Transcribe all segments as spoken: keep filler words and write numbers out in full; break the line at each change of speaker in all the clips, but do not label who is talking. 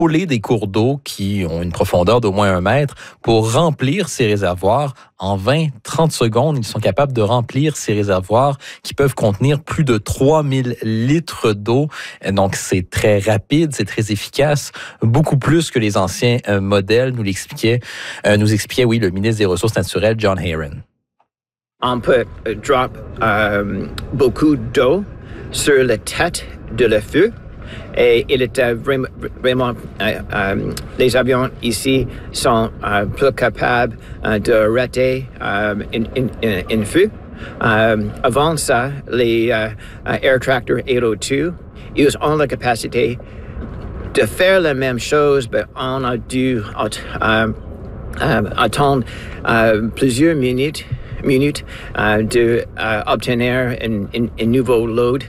contrôler des cours d'eau qui ont une profondeur d'au moins un mètre pour remplir ces réservoirs. En vingt à trente secondes, ils sont capables de remplir ces réservoirs qui peuvent contenir plus de trois mille litres d'eau. Donc, c'est très rapide, c'est très efficace, beaucoup plus que les anciens euh, modèles, nous l'expliquait, euh, nous expliquait, oui, le ministre des Ressources naturelles, John Herron.
On peut drop euh, beaucoup d'eau sur la tête de le feu. Et il était vraiment, vraiment euh, euh, les avions ici sont euh, plus capables euh, d'arrêter euh, un, un, un feu. Euh, avant ça, les euh, Air Tractor eight oh two, ils ont la capacité de faire la même chose, mais on a dû euh, euh, attendre euh, plusieurs minutes, minutes euh, de euh, obtenir un, un, un nouveau load.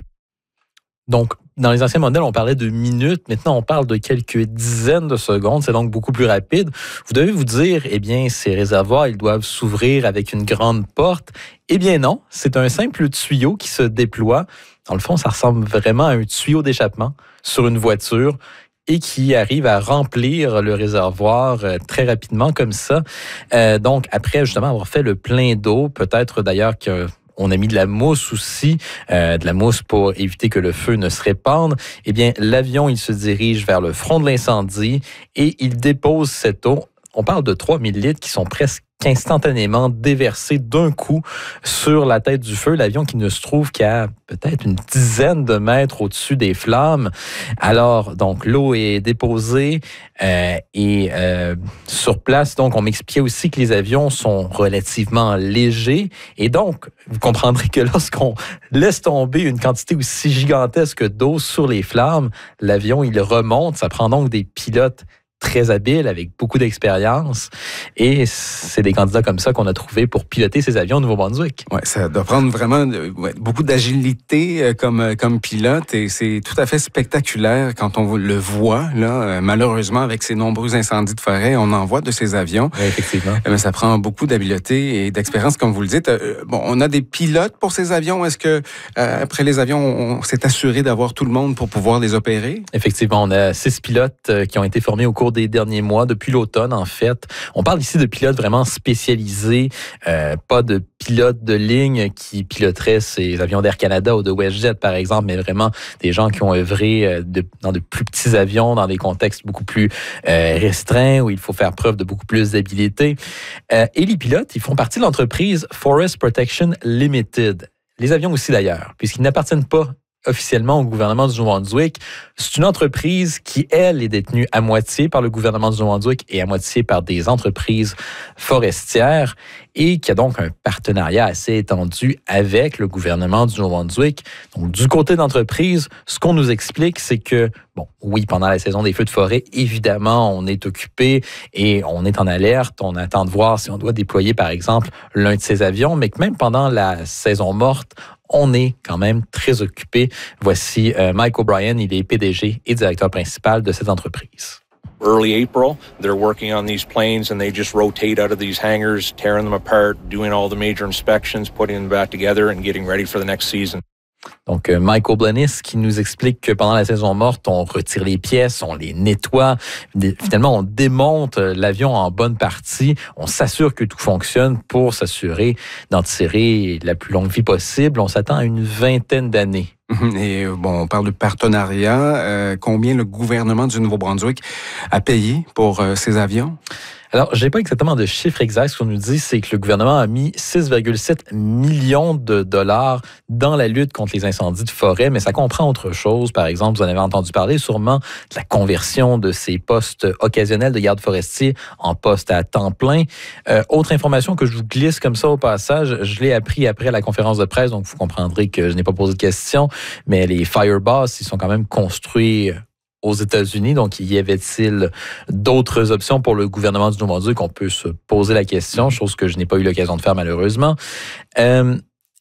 Donc, dans les anciens modèles, on parlait de minutes. Maintenant, on parle de quelques dizaines de secondes. C'est donc beaucoup plus rapide. Vous devez vous dire, eh bien, ces réservoirs, ils doivent s'ouvrir avec une grande porte. Eh bien non, c'est un simple tuyau qui se déploie. Dans le fond, ça ressemble vraiment à un tuyau d'échappement sur une voiture et qui arrive à remplir le réservoir euh, très rapidement comme ça. Euh, donc, après, justement, avoir fait le plein d'eau, peut-être d'ailleurs que on a mis de la mousse aussi, euh, de la mousse pour éviter que le feu ne se répande. Eh bien, l'avion, il se dirige vers le front de l'incendie et il dépose cette eau. On parle de trois mille litres qui sont presque instantanément déversés d'un coup sur la tête du feu. L'avion qui ne se trouve qu'à peut-être une dizaine de mètres au-dessus des flammes. Alors, donc, l'eau est déposée euh, et euh, sur place, donc, on m'expliquait aussi que les avions sont relativement légers. Et donc, vous comprendrez que lorsqu'on laisse tomber une quantité aussi gigantesque d'eau sur les flammes, l'avion, il remonte. Ça prend donc des pilotes très habile, avec beaucoup d'expérience. Et c'est des candidats comme ça qu'on a trouvé pour piloter ces avions au Nouveau-Brunswick.
Oui, ça doit prendre vraiment ouais, beaucoup d'agilité euh, comme, comme pilote et c'est tout à fait spectaculaire quand on le voit. Là, euh, malheureusement, avec ces nombreux incendies de forêt, on en voit de ces avions.
Oui, effectivement.
Mais ça prend beaucoup d'habileté et d'expérience, comme vous le dites. Euh, bon, on a des pilotes pour ces avions. Est-ce que, euh, après les avions, on s'est assuré d'avoir tout le monde pour pouvoir les opérer?
Effectivement, on a six pilotes euh, qui ont été formés au cours des derniers mois, depuis l'automne en fait. On parle ici de pilotes vraiment spécialisés, euh, pas de pilotes de ligne qui piloteraient ces avions d'Air Canada ou de WestJet par exemple, mais vraiment des gens qui ont œuvré de, dans de plus petits avions, dans des contextes beaucoup plus euh, restreints où il faut faire preuve de beaucoup plus d'habileté. Euh, et les pilotes, ils font partie de l'entreprise Forest Protection Limited. Les avions aussi d'ailleurs, puisqu'ils n'appartiennent pas officiellement au gouvernement du Nouveau-Brunswick. C'est une entreprise qui, elle, est détenue à moitié par le gouvernement du Nouveau-Brunswick et à moitié par des entreprises forestières et qui a donc un partenariat assez étendu avec le gouvernement du Nouveau-Brunswick. Donc, du côté d'entreprise, ce qu'on nous explique, c'est que, bon, oui, pendant la saison des feux de forêt, évidemment, on est occupé et on est en alerte. On attend de voir si on doit déployer, par exemple, l'un de ces avions, mais que même pendant la saison morte, on est quand même très occupé. Voici euh, Mike O'Brien, il est P D G et directeur principal de cette entreprise.
Early April, they're working on these planes and they just rotate out of these hangars, tearing them apart, doing all the major inspections, putting them back together and getting ready for the next season.
Donc, Mike O'Blenis qui nous explique que pendant la saison morte, on retire les pièces, on les nettoie. Finalement, on démonte l'avion en bonne partie. On s'assure que tout fonctionne pour s'assurer d'en tirer la plus longue vie possible. On s'attend à une vingtaine d'années.
Et bon, on parle de partenariat. Euh, combien le gouvernement du Nouveau-Brunswick a payé pour euh, ces avions?
Alors, je n'ai pas exactement de chiffre exact. Ce qu'on nous dit, c'est que le gouvernement a mis six virgule sept millions de dollars dans la lutte contre les incendies de forêt, mais ça comprend autre chose. Par exemple, vous en avez entendu parler sûrement de la conversion de ces postes occasionnels de garde forestier en postes à temps plein. Euh, autre information que je vous glisse comme ça au passage, je l'ai appris après la conférence de presse, donc vous comprendrez que je n'ai pas posé de questions, mais les Fireboss, ils sont quand même construits aux États-Unis. Donc, y avait-il d'autres options pour le gouvernement du Nouveau-Brunswick? On peut se poser la question, chose que je n'ai pas eu l'occasion de faire malheureusement. Euh,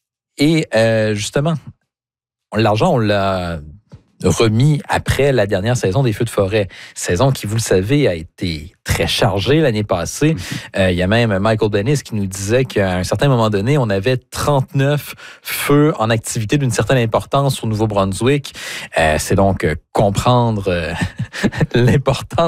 et euh, justement, l'argent, on l'a remis après la dernière saison des feux de forêt. Saison qui, vous le savez, a été très chargée l'année passée. Euh, il y a même Michael Bennis qui nous disait qu'à un certain moment donné, on avait trente-neuf feux en activité d'une certaine importance au Nouveau-Brunswick. Euh, c'est donc comprendre euh, l'importance